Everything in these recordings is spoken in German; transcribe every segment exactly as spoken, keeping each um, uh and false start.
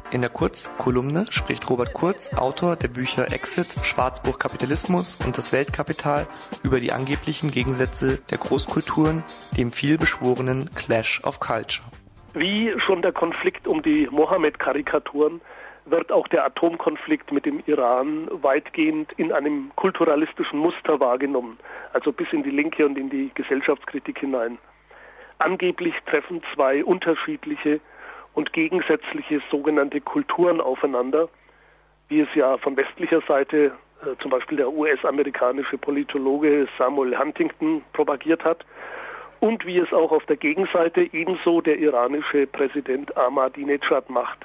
In der Kurz-Kolumne spricht Robert Kurz, Autor der Bücher Exit, Schwarzbuch Kapitalismus und das Weltkapital, über die angeblichen Gegensätze der Großkulturen, dem vielbeschworenen Clash of Culture. Wie schon der Konflikt um die Mohammed-Karikaturen wird auch der Atomkonflikt mit dem Iran weitgehend in einem kulturalistischen Muster wahrgenommen, also bis in die Linke und in die Gesellschaftskritik hinein. Angeblich treffen zwei unterschiedliche und gegensätzliche sogenannte Kulturen aufeinander, wie es ja von westlicher Seite äh, zum Beispiel der U S-amerikanische Politologe Samuel Huntington propagiert hat und wie es auch auf der Gegenseite ebenso der iranische Präsident Ahmadinejad macht.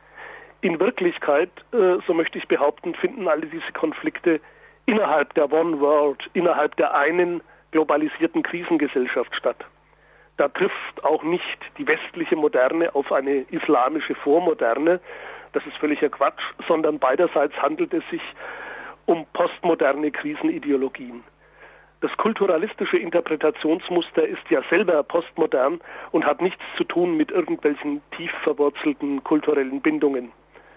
In Wirklichkeit, äh, so möchte ich behaupten, finden alle diese Konflikte innerhalb der One World, innerhalb der einen globalisierten Krisengesellschaft statt. Da trifft auch nicht die westliche Moderne auf eine islamische Vormoderne. Das ist völliger Quatsch, sondern beiderseits handelt es sich um postmoderne Krisenideologien. Das kulturalistische Interpretationsmuster ist ja selber postmodern und hat nichts zu tun mit irgendwelchen tief verwurzelten kulturellen Bindungen.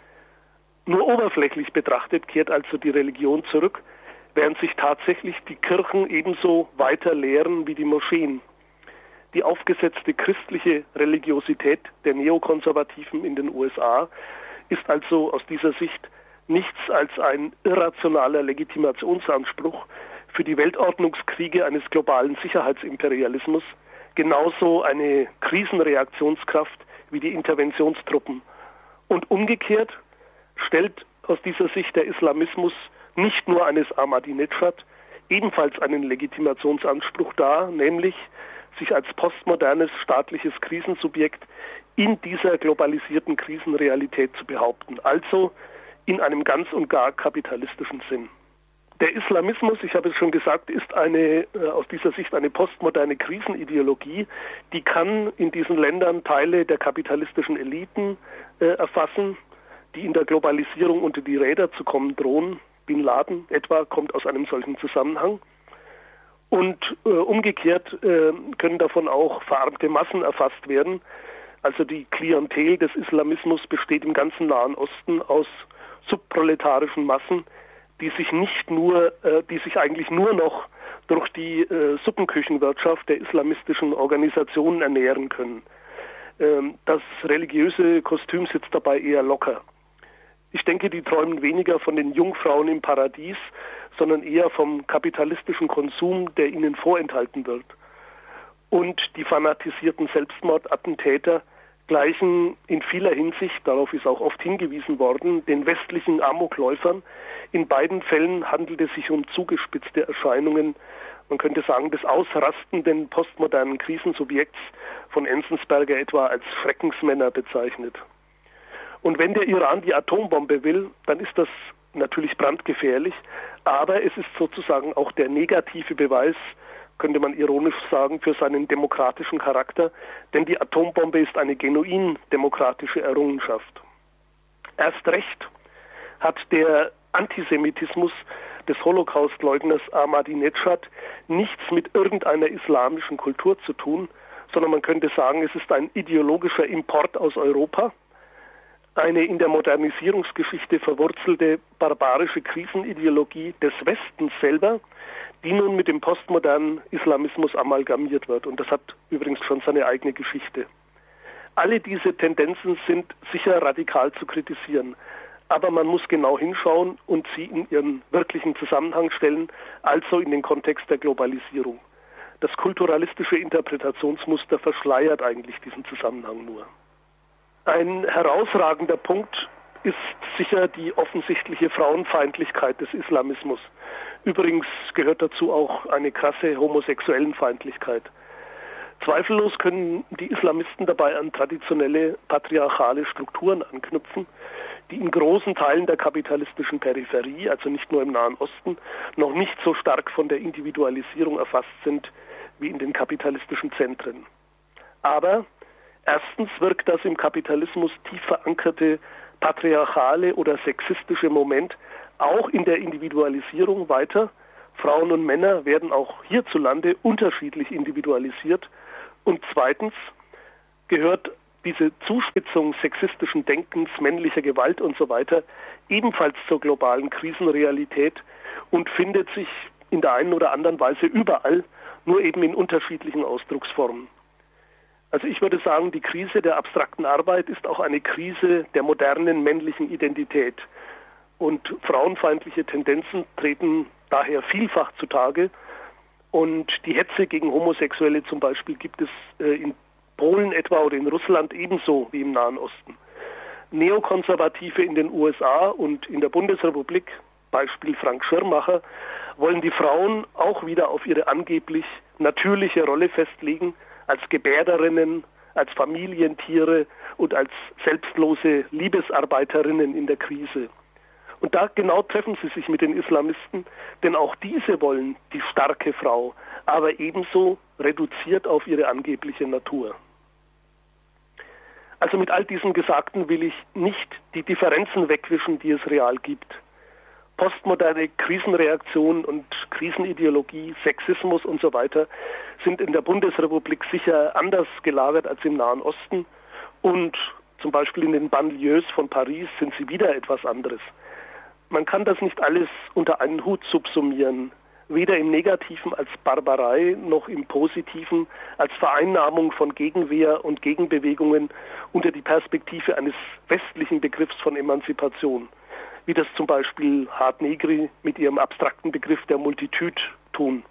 Nur oberflächlich betrachtet kehrt also die Religion zurück, während sich tatsächlich die Kirchen ebenso weiter lehren wie die Moscheen. Die aufgesetzte christliche Religiosität der Neokonservativen in den U S A ist also aus dieser Sicht nichts als ein irrationaler Legitimationsanspruch für die Weltordnungskriege eines globalen Sicherheitsimperialismus, genauso eine Krisenreaktionskraft wie die Interventionstruppen. Und umgekehrt stellt aus dieser Sicht der Islamismus nicht nur eines Ahmadinejad ebenfalls einen Legitimationsanspruch dar, nämlich sich als postmodernes staatliches Krisensubjekt in dieser globalisierten Krisenrealität zu behaupten, also in einem ganz und gar kapitalistischen Sinn. Der Islamismus, ich habe es schon gesagt, ist eine äh, aus dieser Sicht eine postmoderne Krisenideologie, die kann in diesen Ländern Teile der kapitalistischen Eliten äh, erfassen, die in der Globalisierung unter die Räder zu kommen drohen. Bin Laden etwa kommt aus einem solchen Zusammenhang. Und äh, umgekehrt äh, können davon auch verarmte Massen erfasst werden. Also die Klientel des Islamismus besteht im ganzen Nahen Osten aus subproletarischen Massen, die sich nicht nur, äh, die sich eigentlich nur noch durch die äh, Suppenküchenwirtschaft der islamistischen Organisationen ernähren können. Ähm, das religiöse Kostüm sitzt dabei eher locker. Ich denke, die träumen weniger von den Jungfrauen im Paradies, sondern eher vom kapitalistischen Konsum, der ihnen vorenthalten wird. Und die fanatisierten Selbstmordattentäter gleichen in vieler Hinsicht, darauf ist auch oft hingewiesen worden, den westlichen Amokläufern. In beiden Fällen handelt es sich um zugespitzte Erscheinungen, man könnte sagen, des ausrastenden postmodernen Krisensubjekts, von Enzensberger etwa als Schreckensmänner bezeichnet. Und wenn der Iran die Atombombe will, dann ist das natürlich brandgefährlich, aber es ist sozusagen auch der negative Beweis, könnte man ironisch sagen, für seinen demokratischen Charakter, denn die Atombombe ist eine genuin demokratische Errungenschaft. Erst recht hat der Antisemitismus des Holocaustleugners Ahmadinejad nichts mit irgendeiner islamischen Kultur zu tun, sondern man könnte sagen, es ist ein ideologischer Import aus Europa, eine in der Modernisierungsgeschichte verwurzelte barbarische Krisenideologie des Westens selber, die nun mit dem postmodernen Islamismus amalgamiert wird. Und das hat übrigens schon seine eigene Geschichte. Alle diese Tendenzen sind sicher radikal zu kritisieren, aber man muss genau hinschauen und sie in ihren wirklichen Zusammenhang stellen, also in den Kontext der Globalisierung. Das kulturalistische Interpretationsmuster verschleiert eigentlich diesen Zusammenhang nur. Ein herausragender Punkt ist sicher die offensichtliche Frauenfeindlichkeit des Islamismus. Übrigens gehört dazu auch eine krasse Homosexuellenfeindlichkeit. Zweifellos können die Islamisten dabei an traditionelle patriarchale Strukturen anknüpfen, die in großen Teilen der kapitalistischen Peripherie, also nicht nur im Nahen Osten, noch nicht so stark von der Individualisierung erfasst sind wie in den kapitalistischen Zentren. Aber erstens wirkt das im Kapitalismus tief verankerte patriarchale oder sexistische Moment auch in der Individualisierung weiter. Frauen und Männer werden auch hierzulande unterschiedlich individualisiert. Und zweitens gehört diese Zuspitzung sexistischen Denkens, männlicher Gewalt und so weiter ebenfalls zur globalen Krisenrealität und findet sich in der einen oder anderen Weise überall, nur eben in unterschiedlichen Ausdrucksformen. Also ich würde sagen, die Krise der abstrakten Arbeit ist auch eine Krise der modernen männlichen Identität. Und frauenfeindliche Tendenzen treten daher vielfach zutage. Und die Hetze gegen Homosexuelle zum Beispiel gibt es äh, in Polen etwa oder in Russland ebenso wie im Nahen Osten. Neokonservative in den U S A und in der Bundesrepublik, Beispiel Frank Schirmacher, wollen die Frauen auch wieder auf ihre angeblich natürliche Rolle festlegen, als Gebärderinnen, als Familientiere und als selbstlose Liebesarbeiterinnen in der Krise. Und da genau treffen sie sich mit den Islamisten, denn auch diese wollen die starke Frau, aber ebenso reduziert auf ihre angebliche Natur. Also mit all diesem Gesagten will ich nicht die Differenzen wegwischen, die es real gibt. Postmoderne Krisenreaktion und Krisenideologie, Sexismus und so weiter sind in der Bundesrepublik sicher anders gelagert als im Nahen Osten und zum Beispiel in den Banlieues von Paris sind sie wieder etwas anderes. Man kann das nicht alles unter einen Hut subsumieren, weder im Negativen als Barbarei noch im Positiven als Vereinnahmung von Gegenwehr und Gegenbewegungen unter die Perspektive eines westlichen Begriffs von Emanzipation, wie das zum Beispiel Hart Negri mit ihrem abstrakten Begriff der Multitude tun.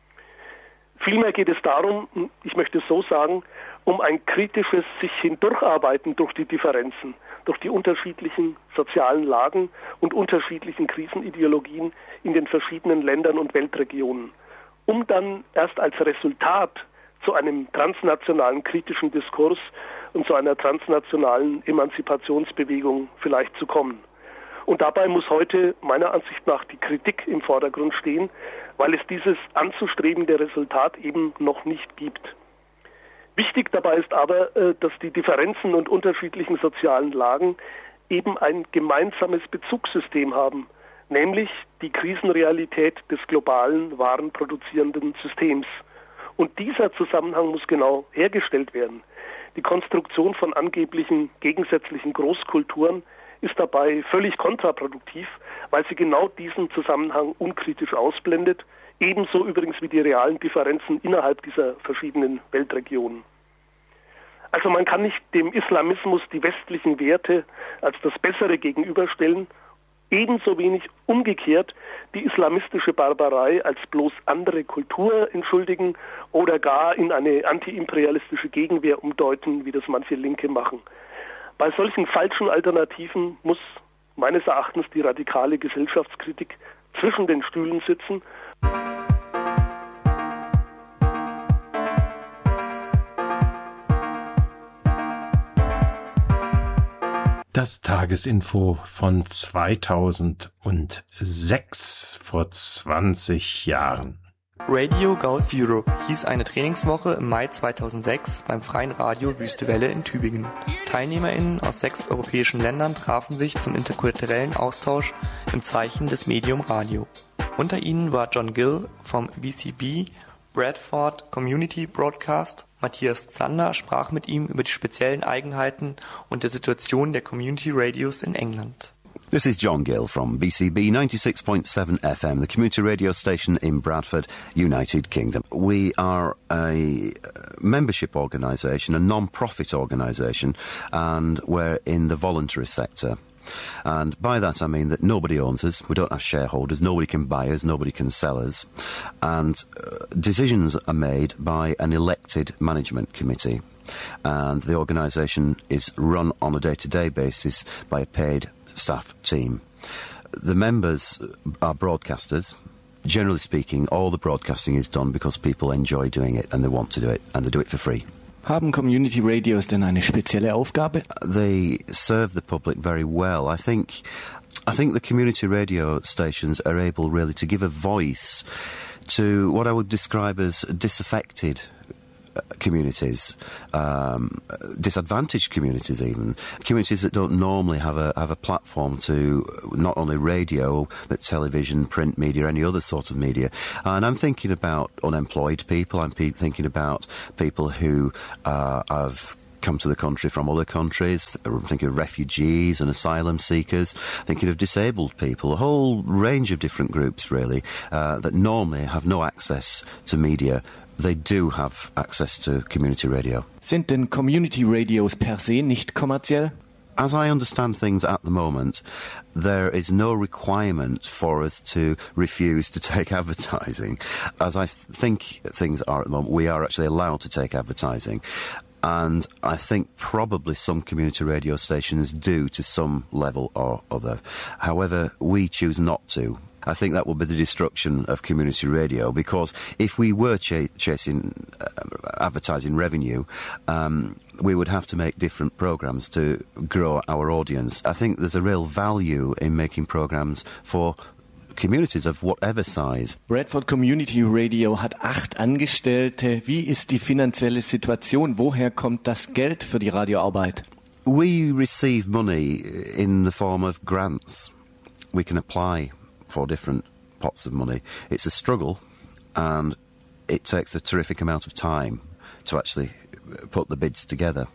Vielmehr geht es darum, ich möchte es so sagen, um ein kritisches sich hindurcharbeiten durch die Differenzen, durch die unterschiedlichen sozialen Lagen und unterschiedlichen Krisenideologien in den verschiedenen Ländern und Weltregionen, um dann erst als Resultat zu einem transnationalen kritischen Diskurs und zu einer transnationalen Emanzipationsbewegung vielleicht zu kommen. Und dabei muss heute meiner Ansicht nach die Kritik im Vordergrund stehen, weil es dieses anzustrebende Resultat eben noch nicht gibt. Wichtig dabei ist aber, dass die Differenzen und unterschiedlichen sozialen Lagen eben ein gemeinsames Bezugssystem haben, nämlich die Krisenrealität des globalen, warenproduzierenden Systems. Und dieser Zusammenhang muss genau hergestellt werden. Die Konstruktion von angeblichen gegensätzlichen Großkulturen ist dabei völlig kontraproduktiv, weil sie genau diesen Zusammenhang unkritisch ausblendet, ebenso übrigens wie die realen Differenzen innerhalb dieser verschiedenen Weltregionen. Also man kann nicht dem Islamismus die westlichen Werte als das Bessere gegenüberstellen, ebenso wenig umgekehrt die islamistische Barbarei als bloß andere Kultur entschuldigen oder gar in eine antiimperialistische Gegenwehr umdeuten, wie das manche Linke machen. Bei solchen falschen Alternativen muss meines Erachtens die radikale Gesellschaftskritik zwischen den Stühlen sitzen. Das Tagesinfo von zweitausendsechs, vor zwanzig Jahren. Radio Ghost Europe hieß eine Trainingswoche im Mai zweitausendsechs beim Freien Radio Wüste Welle in Tübingen. TeilnehmerInnen aus sechs europäischen Ländern trafen sich zum interkulturellen Austausch im Zeichen des Medium Radio. Unter ihnen war John Gill vom B C B Bradford Community Broadcast. Matthias Zander sprach mit ihm über die speziellen Eigenheiten und der Situation der Community Radios in England. This is John Gill from B C B ninety-six point seven F M, the community radio station in Bradford, United Kingdom. We are a membership organisation, a non-profit organisation, and we're in the voluntary sector. And by that I mean that nobody owns us, we don't have shareholders, nobody can buy us, nobody can sell us, and uh, decisions are made by an elected management committee. And the organisation is run on a day-to-day basis by a paid staff team. The members are broadcasters. Generally speaking, all the broadcasting is done because people enjoy doing it and they want to do it and they do it for free. Haben Community Radios denn eine spezielle Aufgabe? They serve the public very well. I think I think the community radio stations are able really to give a voice to what I would describe as disaffected communities, um, disadvantaged communities even, communities that don't normally have a have a platform to not only radio but television, print media, any other sort of media. And I'm thinking about unemployed people, I'm pe- thinking about people who uh, have come to the country from other countries. I'm thinking of refugees and asylum seekers, thinking of disabled people, a whole range of different groups, really, uh, that normally have no access to media. They do have access to community radio. Sind denn Community Radios per se nicht kommerziell? As I understand things at the moment, there is no requirement for us to refuse to take advertising. As I th- think things are at the moment, we are actually allowed to take advertising. And I think probably some community radio stations do to some level or other. However, we choose not to. I think that would be the destruction of community radio, because if we were ch- chasing uh, advertising revenue, um, we would have to make different programmes to grow our audience. I think there's a real value in making programmes for communities of whatever size. Bradford Community Radio hat acht Angestellte. Wie ist die finanzielle Situation? Woher kommt das Geld für die Radioarbeit? We receive money in the form of grants. We can apply for different pots of money. It's a struggle, and it takes a terrific amount of time to actually put the bids together.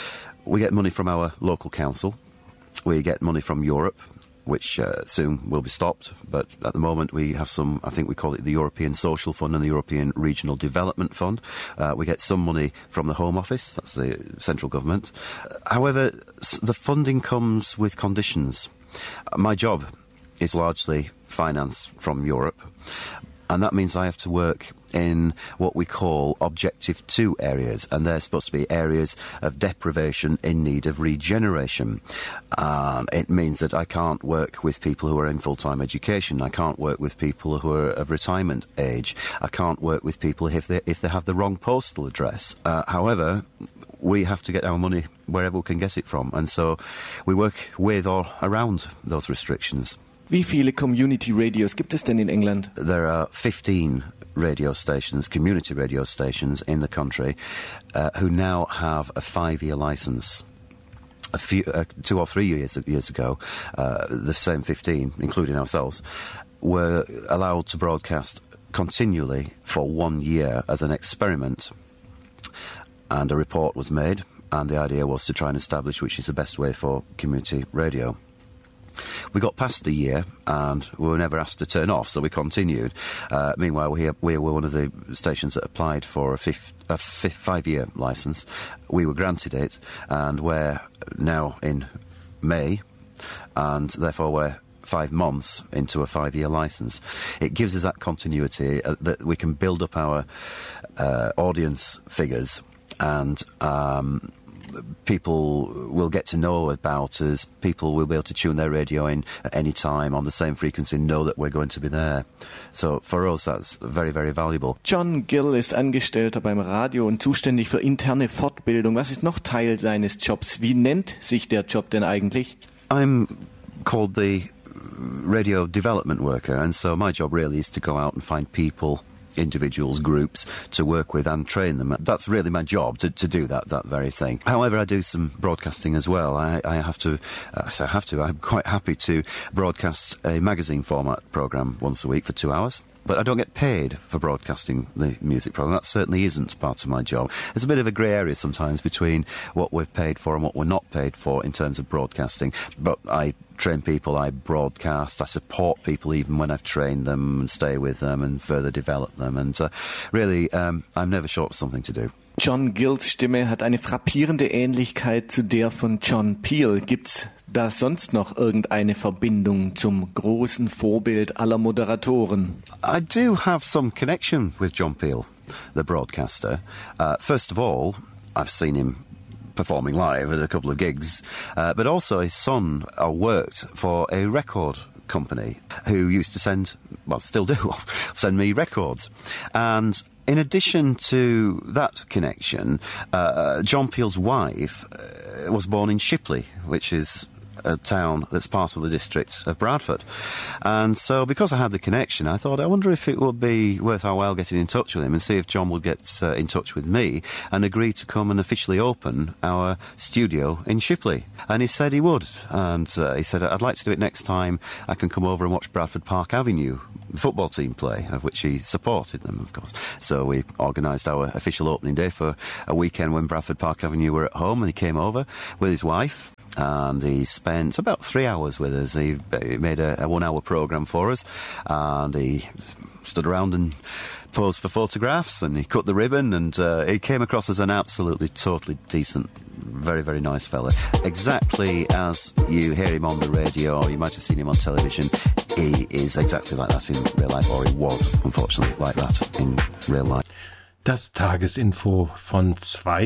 We get money from our local council. We get money from Europe, which uh, soon will be stopped, but at the moment we have some, I think we call it the European Social Fund and the European Regional Development Fund. Uh, we get some money from the Home Office, that's the central government. However, the funding comes with conditions. My job is largely finance from Europe, and that means I have to work in what we call Objective two areas, and they're supposed to be areas of deprivation in need of regeneration. And it means that I can't work with people who are in full-time education. I can't work with people who are of retirement age. I can't work with people if they, if they have the wrong postal address. Uh, however, we have to get our money wherever we can get it from, and so we work with or around those restrictions. Wie viele Community Radios gibt es denn in England? There are fifteen radio stations, community radio stations in the country, uh, who now have a five-year licence. A few, uh, two or three years, years ago, uh, the same fifteen, including ourselves, were allowed to broadcast continually for one year as an experiment. And a report was made, and the idea was to try and establish which is the best way for community radio. We got past a year and we were never asked to turn off, so we continued. Uh, meanwhile, we, we were one of the stations that applied for a, fifth, a fifth, five-year licence. We were granted it, and we're now in May, and therefore we're five months into a five-year licence. It gives us that continuity uh, that we can build up our uh, audience figures, and um, people will get to know about us. People will be able to tune their radio in at any time on the same frequency and know that we're going to be there. So for us, that's very, very valuable. John Gill ist Angestellter beim Radio und zuständig für interne Fortbildung. Was ist noch Teil seines Jobs? Wie nennt sich der Job denn eigentlich? I'm called the radio development worker, and so my job really is to go out and find people, individuals, groups to work with and train them. That's really my job, to, to do that that very thing. However, I do some broadcasting as well. I, I have to, uh, I have to, I'm quite happy to broadcast a magazine format programme once a week for two hours. But I don't get paid for broadcasting the music programme. That certainly isn't part of my job. There's a bit of a grey area sometimes between what we're paid for and what we're not paid for in terms of broadcasting. But I train people, I broadcast, I support people even when I've trained them and stay with them and further develop them. And uh, really, um, I'm never short of something to do. John Gills Stimme hat eine frappierende Ähnlichkeit zu der von John Peel. Gibt's da sonst noch irgendeine Verbindung zum großen Vorbild aller Moderatoren? I do have some connection with John Peel, the broadcaster. Uh, first of all, I've seen him performing live at a couple of gigs, uh, but also his son uh, worked for a record company who used to send, well, still do, send me records. And in addition to that connection, uh, John Peel's wife uh, was born in Shipley, which is a town that's part of the district of Bradford. And so because I had the connection, I thought, I wonder if it would be worth our while getting in touch with him and see if John would get uh, in touch with me and agree to come and officially open our studio in Shipley. And he said he would. And uh, he said, I'd like to do it next time I can come over and watch Bradford Park Avenue football team play, of which he supported them, of course. So we organised our official opening day for a weekend when Bradford Park Avenue were at home, and he came over with his wife. And he spent about three hours with us. He, he made a, a one-hour programme for us, and he stood around and posed for photographs, and he cut the ribbon, and uh, he came across as an absolutely, totally decent, very, very nice fella. Exactly as you hear him on the radio, or you might have seen him on television, he is exactly like that in real life, or he was, unfortunately, like that in real life. Das Tagesinfo von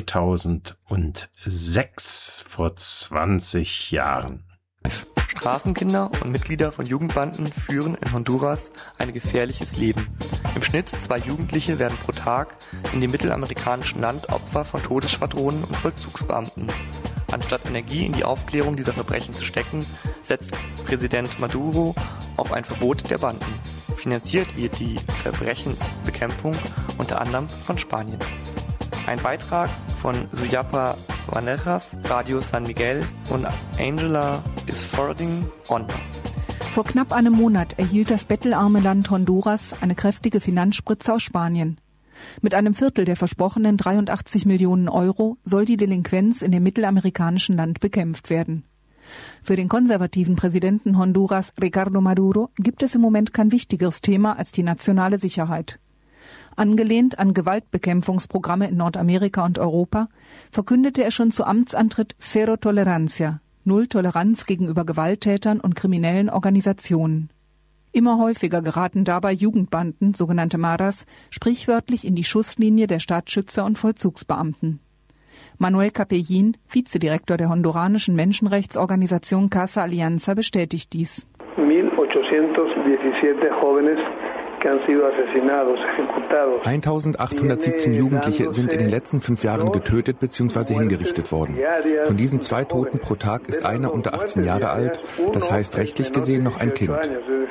zweitausendsechs, vor zwanzig Jahren. Straßenkinder und Mitglieder von Jugendbanden führen in Honduras ein gefährliches Leben. Im Schnitt zwei Jugendliche werden pro Tag in dem mittelamerikanischen Land Opfer von Todesschwadronen und Vollzugsbeamten. Anstatt Energie in die Aufklärung dieser Verbrechen zu stecken, setzt Präsident Maduro auf ein Verbot der Banden. Finanziert wird die Verbrechensbekämpfung unter anderem von Spanien. Ein Beitrag von Suyapa Vanegas, Radio San Miguel und Angela Isfording Onda. Vor knapp einem Monat erhielt das bettelarme Land Honduras eine kräftige Finanzspritze aus Spanien. Mit einem Viertel der versprochenen dreiundachtzig Millionen Euro soll die Delinquenz in dem mittelamerikanischen Land bekämpft werden. Für den konservativen Präsidenten Honduras, Ricardo Maduro, gibt es im Moment kein wichtigeres Thema als die nationale Sicherheit. Angelehnt an Gewaltbekämpfungsprogramme in Nordamerika und Europa, verkündete er schon zu Amtsantritt Cero Tolerancia, Null Toleranz gegenüber Gewalttätern und kriminellen Organisationen. Immer häufiger geraten dabei Jugendbanden, sogenannte Maras, sprichwörtlich in die Schusslinie der Staatsschützer und Vollzugsbeamten. Manuel Capellín, Vizedirektor der honduranischen Menschenrechtsorganisation Casa Alianza, bestätigt dies. eintausendachthundertsiebzehn Jugendliche sind in den letzten fünf Jahren getötet bzw. hingerichtet worden. Von diesen zwei Toten pro Tag ist einer unter achtzehn Jahre alt, das heißt rechtlich gesehen noch ein Kind.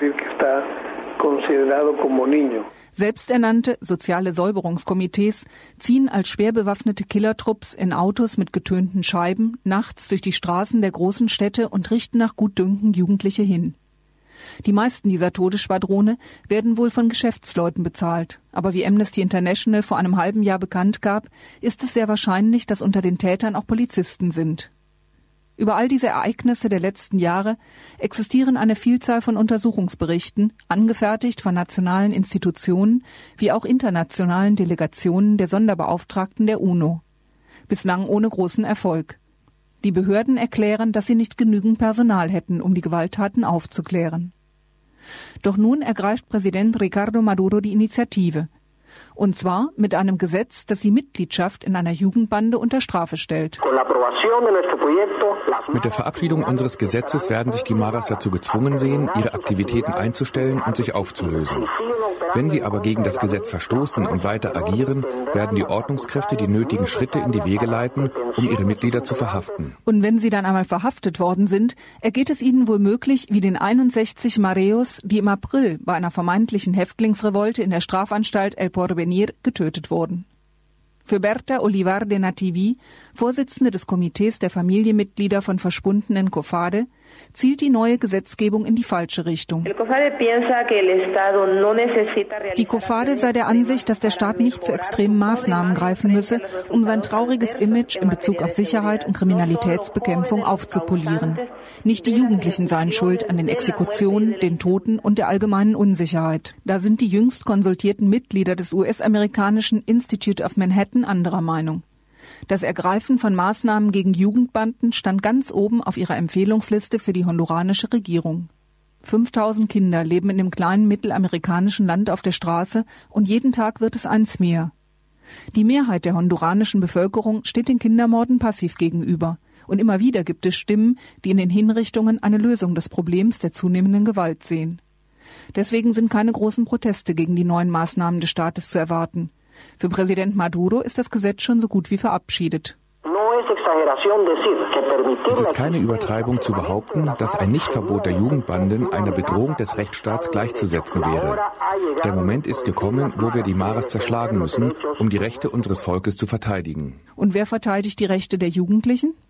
Selbsternannte soziale Säuberungskomitees ziehen als schwer bewaffnete Killertrupps in Autos mit getönten Scheiben nachts durch die Straßen der großen Städte und richten nach Gutdünken Jugendliche hin. Die meisten dieser Todesschwadrone werden wohl von Geschäftsleuten bezahlt. Aber wie Amnesty International vor einem halben Jahr bekannt gab, ist es sehr wahrscheinlich, dass unter den Tätern auch Polizisten sind. Über all diese Ereignisse der letzten Jahre existieren eine Vielzahl von Untersuchungsberichten, angefertigt von nationalen Institutionen wie auch internationalen Delegationen der Sonderbeauftragten der UNO. Bislang ohne großen Erfolg. Die Behörden erklären, dass sie nicht genügend Personal hätten, um die Gewalttaten aufzuklären. Doch nun ergreift Präsident Ricardo Maduro die Initiative. Und zwar mit einem Gesetz, das die Mitgliedschaft in einer Jugendbande unter Strafe stellt. Mit der Verabschiedung unseres Gesetzes werden sich die Maras dazu gezwungen sehen, ihre Aktivitäten einzustellen und sich aufzulösen. Wenn sie aber gegen das Gesetz verstoßen und weiter agieren, werden die Ordnungskräfte die nötigen Schritte in die Wege leiten, um ihre Mitglieder zu verhaften. Und wenn sie dann einmal verhaftet worden sind, ergeht es ihnen wohl möglich wie den einundsechzig Mareos, die im April bei einer vermeintlichen Häftlingsrevolte in der Strafanstalt El Porvenir getötet wurden. Für Berta Olivar de Nativi, Vorsitzende des Komitees der Familienmitglieder von verschwundenen COFADE, zielt die neue Gesetzgebung in die falsche Richtung. Die COFADE sei der Ansicht, dass der Staat nicht zu extremen Maßnahmen greifen müsse, um sein trauriges Image in Bezug auf Sicherheit und Kriminalitätsbekämpfung aufzupolieren. Nicht die Jugendlichen seien schuld an den Exekutionen, den Toten und der allgemeinen Unsicherheit. Da sind die jüngst konsultierten Mitglieder des U S-amerikanischen Institute of Manhattan anderer Meinung. Das Ergreifen von Maßnahmen gegen Jugendbanden stand ganz oben auf ihrer Empfehlungsliste für die honduranische Regierung. fünftausend Kinder leben in dem kleinen mittelamerikanischen Land auf der Straße und jeden Tag wird es eins mehr. Die Mehrheit der honduranischen Bevölkerung steht den Kindermorden passiv gegenüber. Und immer wieder gibt es Stimmen, die in den Hinrichtungen eine Lösung des Problems der zunehmenden Gewalt sehen. Deswegen sind keine großen Proteste gegen die neuen Maßnahmen des Staates zu erwarten. Für Präsident Maduro ist das Gesetz schon so gut wie verabschiedet. Es ist keine Übertreibung zu behaupten, dass ein Nichtverbot der Jugendbanden einer Bedrohung des Rechtsstaats gleichzusetzen wäre. Der Moment ist gekommen, wo wir die Maras zerschlagen müssen, um die Rechte unseres Volkes zu verteidigen. Und wer verteidigt die Rechte der Jugendlichen?